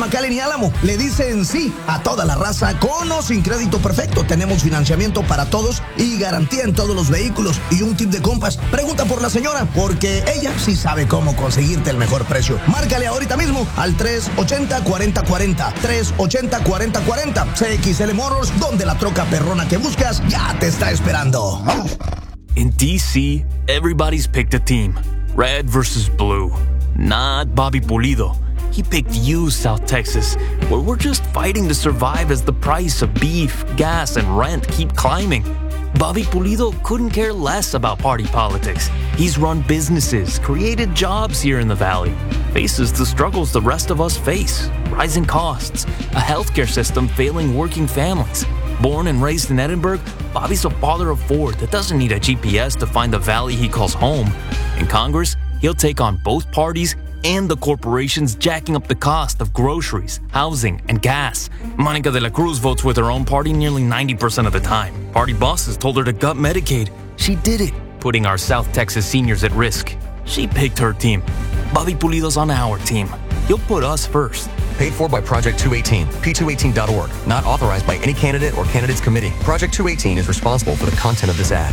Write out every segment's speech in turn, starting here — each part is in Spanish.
McAllen y Álamo. Le dicen sí a toda la raza, con o sin crédito perfecto. Tenemos financiamiento para todos y garantía en todos los vehículos. Y un tip de compas, pregunta por la señora, porque ella sí sabe cómo conseguirte el mejor precio. Márcale ahorita mismo al 380-4040. 380-4040. CXL Motors, donde la troca perrona que buscas ya te está esperando. In DC, everybody's picked a team. Red versus blue. Not Bobby Pulido. He picked you, South Texas, where we're just fighting to survive as the price of beef, gas, and rent keep climbing. Bobby Pulido couldn't care less about party politics. He's run businesses, created jobs here in the Valley, faces the struggles the rest of us face, rising costs, a healthcare system failing working families. Born and raised in Edinburgh, Bobby's a father of four that doesn't need a GPS to find the valley he calls home. In Congress, he'll take on both parties and the corporations jacking up the cost of groceries, housing, and gas. Monica de la Cruz votes with her own party nearly 90% of the time. Party bosses told her to gut Medicaid. She did it, putting our South Texas seniors at risk. She picked her team. Bobby Pulido's on our team. He'll put us first. Paid for by Project 218, p218.org. Not authorized by any candidate or candidates committee. Project 218 is responsible for the content of this ad.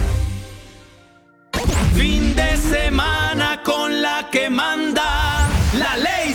Fin de semana con la que manda la ley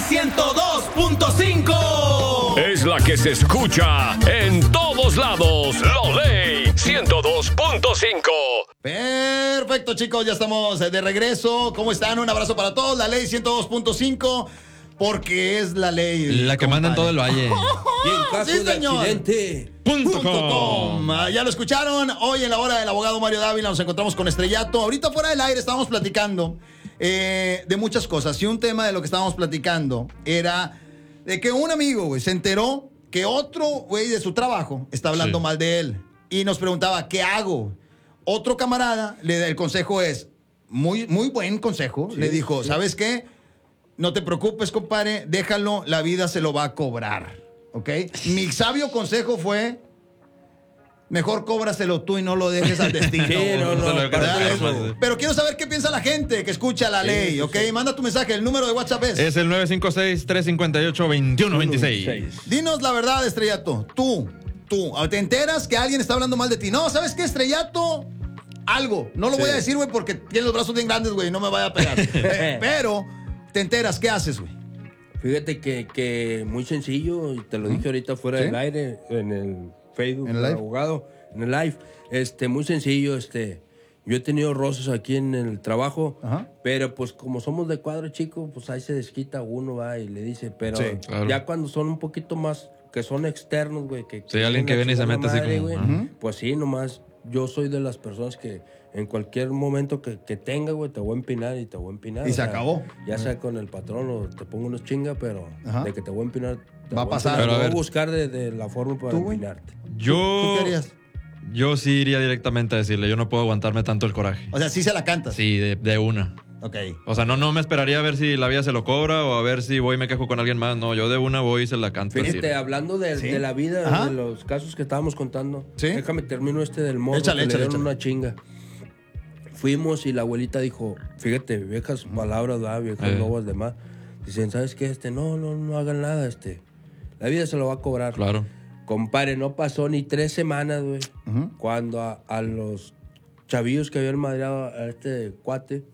102.5. Es la que se escucha en todos lados. La ley 102.5. Perfecto, chicos, ya estamos de regreso. ¿Cómo están? Un abrazo para todos. La ley 102.5. Porque es la ley. La que manda en todo el valle. Y en caso de accidente. .com. Ya lo escucharon. Hoy en la hora del abogado Mario Dávila nos encontramos con Estrellato. Ahorita fuera del aire estábamos platicando de muchas cosas. Y un tema de lo que estábamos platicando era de que un amigo, güey, se enteró que otro güey de su trabajo está hablando mal de él. Y nos preguntaba, ¿qué hago? Otro camarada, el consejo es, muy buen consejo. Le dijo, ¿sabes qué? No te preocupes, compadre, déjalo, la vida se lo va a cobrar, ¿ok? Mi sabio consejo fue, mejor cóbraselo tú y no lo dejes al destino. Sí, Pero quiero saber qué piensa la gente que escucha la ley, ¿ok? Manda tu mensaje, el número de WhatsApp es el 956-358-2126. Dinos la verdad, Estrellato, tú, ¿te enteras que alguien está hablando mal de ti? No, ¿sabes qué, Estrellato? Algo, no lo voy a decir, güey, porque tiene los brazos bien grandes, güey, no me vaya a pegar. Pero... ¿te enteras? ¿Qué haces, güey? Fíjate que muy sencillo, y te lo dije ahorita fuera del aire, en el Facebook del abogado, en el live. Muy sencillo, yo he tenido roces aquí en el trabajo, pero pues como somos de cuadro chico, pues ahí se desquita uno, va, y le dice, pero ya cuando son un poquito más, que son externos, güey, que alguien que viene y se mete así como... güey, pues sí, nomás, yo soy de las personas que en cualquier momento que tenga, güey, te voy a empinar y te voy a empinar. Y se acabó. Ya sea con el patrón o te pongo unos chinga, pero de que te voy a empinar... Va a pasar. Te voy a buscar de la forma para empinarte. ¿Tú qué harías? Yo sí iría directamente a decirle, yo no puedo aguantarme tanto el coraje. O sea, sí se la cantas. Sí, de una. Ok. O sea, no me esperaría a ver si la vida se lo cobra o a ver si voy y me quejo con alguien más. No, yo de una voy y se la canto. Fíjate, hablando de la vida, de los casos que estábamos contando, déjame termino del morro que le dieron una chinga. Fuimos y la abuelita dijo, fíjate, viejas palabras, viejas lobas, demás. Dicen, ¿sabes qué? No hagan nada, la vida se lo va a cobrar. Claro. Compadre, no pasó ni 3 semanas, güey, cuando a los chavillos que habían madreado a este cuate,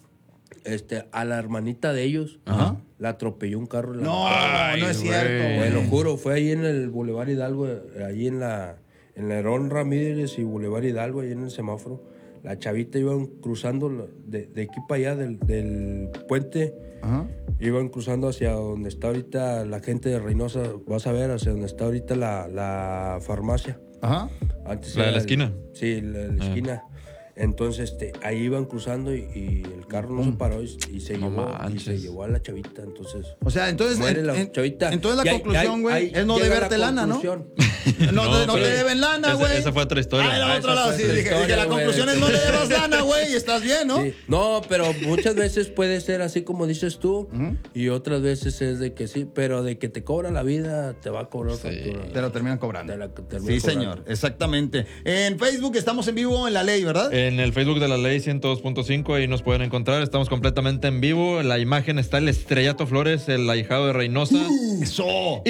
a la hermanita de ellos, la atropelló un carro. No es cierto, güey. Te lo juro, fue ahí en el Boulevard Hidalgo, ahí en la Herón Ramírez y Boulevard Hidalgo, ahí en el semáforo. La chavita iban cruzando de aquí para allá del puente. Iban cruzando hacia donde está ahorita la gente de Reynosa. Vas a ver, hacia donde está ahorita la farmacia. Antes ¿la de la esquina? Sí, la de la esquina. Entonces, ahí iban cruzando y el carro no se paró y se llevó a la chavita. Entonces, o sea, entonces muere la chavita. Entonces la conclusión, güey, es no deberte lana, ¿no? No te deben lana, güey. Esa fue otra historia. En otro lado, sí, dije, la conclusión es no le debas lana, güey, y estás bien, ¿no? Sí. No, pero muchas veces puede ser así como dices tú, y otras veces es de que sí, pero de que te cobra la vida, te va a cobrar factura. Te lo terminan cobrando. Señor, exactamente. En Facebook estamos en vivo en La Ley, ¿verdad? En el Facebook de La Ley 102.5, ahí nos pueden encontrar. Estamos completamente en vivo. En la imagen está el Estrellato Flores, el ahijado de Reynosa. ¡Eso!